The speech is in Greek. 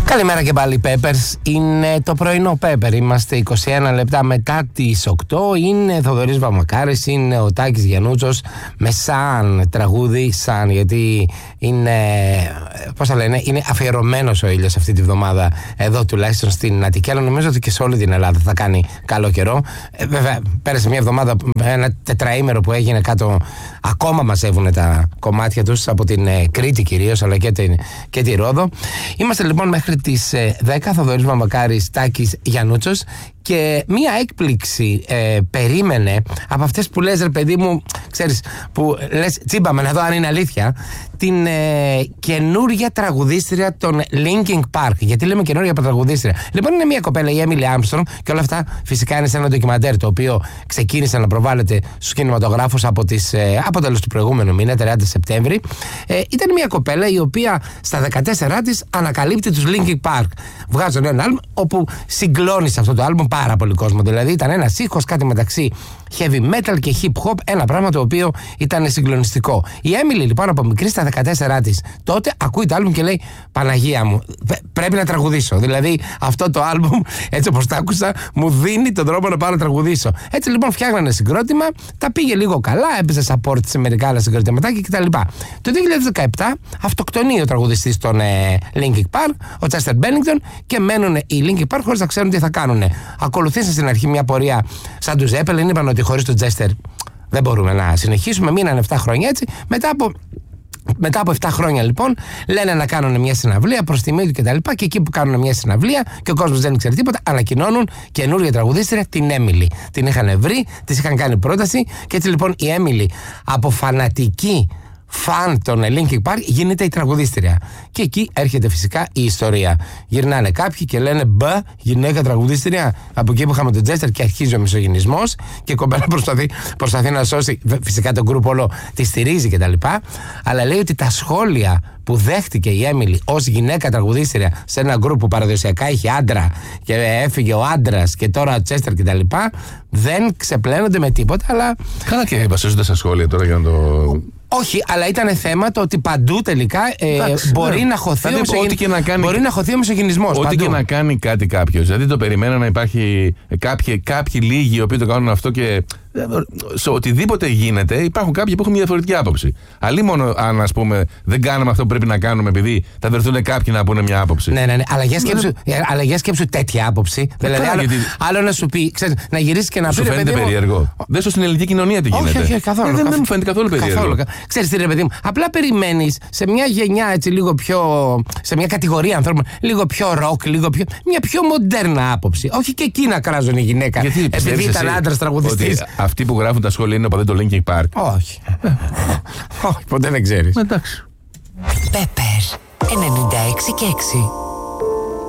Καλημέρα και πάλι, Peppers. Είναι το πρωινό Pepper. Είμαστε 21 λεπτά μετά τις 8. Είναι Θοδωρής Βαμακάρης, είναι ο Τάκης Γιαννούτσος με σαν τραγούδι, σαν, γιατί είναι, πώς θα λένε, είναι αφιερωμένος ο ήλιος αυτή τη βδομάδα εδώ τουλάχιστον στην Αττική, αλλά νομίζω ότι και σε όλη την Ελλάδα θα κάνει καλό καιρό. Βέβαια, πέρασε μια εβδομάδα, ένα τετραήμερο που έγινε κάτω, ακόμα μαζεύουν τα κομμάτια τους από την Κρήτη κυρίως, αλλά και τη Ρόδο. Είμαστε λοιπόν μέχρι τις 10, Θοδωρής Βαμακάρης, Τάκης Γιαννούτσος, και μία έκπληξη περίμενε από αυτές που λες, ρε παιδί μου, ξέρεις, που λες τσίμπαμε να δω αν είναι αλήθεια, την καινούρια τραγουδίστρια των Linkin Park. Γιατί λέμε καινούρια τραγουδίστρια? Λοιπόν, είναι μία κοπέλα, η Emily Armstrong, και όλα αυτά φυσικά είναι σε ένα ντοκιμαντέρ το οποίο ξεκίνησε να προβάλλεται στους κινηματογράφους από τέλος του προηγούμενου μήνα, 30 Σεπτέμβρη. Ήταν μία κοπέλα η οποία στα 14 της ανακαλύπτει τους Linkin Park. Βγάζουν ένα άλμπουμ όπου συγκλώνει σε αυτό το άλμπουμ πάρα πολύ κόσμο. Δηλαδή ήταν ένας ήχος, κάτι μεταξύ heavy metal και hip hop, ένα πράγμα το οποίο ήταν συγκλονιστικό. Η Emily λοιπόν από μικρή στα 14 της τότε ακούει το άλμπουμ και λέει, Παναγία μου, πρέπει να τραγουδήσω. Δηλαδή αυτό το άλμπουμ, έτσι όπως το άκουσα, μου δίνει τον τρόπο να πάω να τραγουδήσω. Έτσι λοιπόν φτιάχνανε συγκρότημα, τα πήγε λίγο καλά, έπαιζε support σε μερικά άλλα συγκροτηματάκια κτλ. Το 2017 αυτοκτονεί ο τραγουδιστής των Linkin Park, ο Chester Bennington, και μένουν οι Linkin Park χωρίς να ξέρουν τι θα κάνουν. Ακολουθήσαν στην αρχή μια πορεία σαν του Zeppelin, είπαν ότι χωρίς τον Chester δεν μπορούμε να συνεχίσουμε, μείνανε 7 χρόνια έτσι. Μετά από 7 χρόνια λοιπόν λένε να κάνουν μια συναυλία προς τιμή του κτλ. Και εκεί που κάνουν μια συναυλία και ο κόσμος δεν ξέρει τίποτα, ανακοινώνουν καινούργια τραγουδίστρια, την Emily. Την είχαν βρει, της είχαν κάνει πρόταση, και έτσι λοιπόν η Emily από φανατική φαν των Linkin Park γίνεται η τραγουδίστρια. Και εκεί έρχεται φυσικά η ιστορία. Γυρνάνε κάποιοι και λένε, μπα, γυναίκα τραγουδίστρια. Από εκεί που είχαμε τον Τζέστερ και αρχίζει ο μισογυνισμός, και η κοπέλα προσπαθεί να σώσει. Φυσικά το γκρουπ όλο τη στηρίζει κτλ. Αλλά λέει ότι τα σχόλια που δέχτηκε η Emily ως γυναίκα τραγουδίστρια σε ένα γκρουπ που παραδοσιακά είχε άντρα και έφυγε ο άντρας και τώρα ο Τσέστερ κτλ. Δεν ξεπλένονται με τίποτα, αλλά. Καλά, και βασίζονται στα σχόλια τώρα για να το. Όχι, αλλά ήταν θέμα το ότι παντού τελικά μπορεί να χωθεί ο μισογυνισμός. Ό,τι και να κάνει κάτι κάποιος. Δηλαδή το περιμένα να υπάρχει κάποιοι λίγοι οι οποίοι το κάνουν αυτό, και σε οτιδήποτε γίνεται υπάρχουν κάποιοι που έχουν μια διαφορετική άποψη. Αλλήμον αν, ας πούμε, δεν κάνουμε αυτό που πρέπει να κάνουμε επειδή θα βρεθούν κάποιοι να πούνε μια άποψη. Ναι. Αλλά για σκέψου τέτοια άποψη. Δηλαδή, άλλο να σου πει, ξέρεις, να γυρίσει και να πει. Σου φαίνεται περίεργο? Δες το στην ελληνική κοινωνία τι γίνεται. Όχι, καθόλου. Δεν μου φαίνεται καθόλου περίεργο. Ξέρεις τι, ρε παιδί μου, απλά περιμένεις σε μια γενιά έτσι λίγο πιο. Σε μια κατηγορία ανθρώπων, λίγο πιο ροκ, μια πιο μοντέρνα άποψη. Όχι και εκεί να κράζουν η γυναίκα. Επειδή ήταν άντρας τραγουδιστής. Αυτοί που γράφουν τα σχόλια είναι οπαδοί του Linkin Park. Όχι. Όχι, ποτέ δεν ξέρεις. Εντάξει. Pepper 96 και 6.